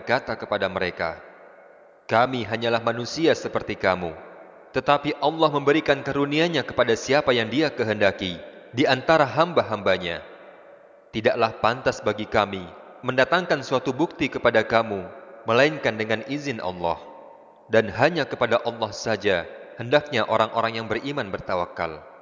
berkata kepada mereka, "Kami hanyalah manusia seperti kamu, tetapi Allah memberikan karunia-Nya kepada siapa yang Dia kehendaki di antara hamba-hambanya. Tidaklah pantas bagi kami mendatangkan suatu bukti kepada kamu, melainkan dengan izin Allah. Dan hanya kepada Allah saja hendaknya orang-orang yang beriman bertawakal."